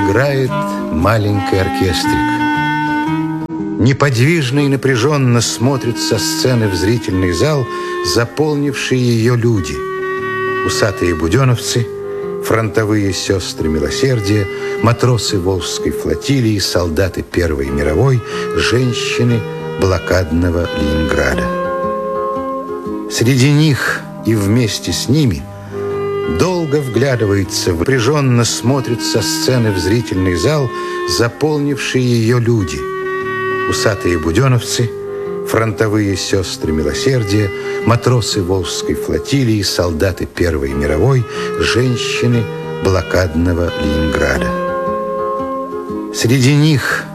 играет маленький оркестрик. Неподвижно и напряженно смотрят со сцены в зрительный зал заполнившие ее люди. Усатые буденовцы, фронтовые сестры милосердия, матросы Волжской флотилии, солдаты Первой мировой, женщины блокадного Ленинграда. Среди них и вместе с ними долго вглядывается, напряженно смотрят со сцены в зрительный зал заполнившие ее люди. Усатые буденовцы, фронтовые сестры милосердия, матросы Волжской флотилии, солдаты Первой мировой, женщины блокадного Ленинграда. Среди них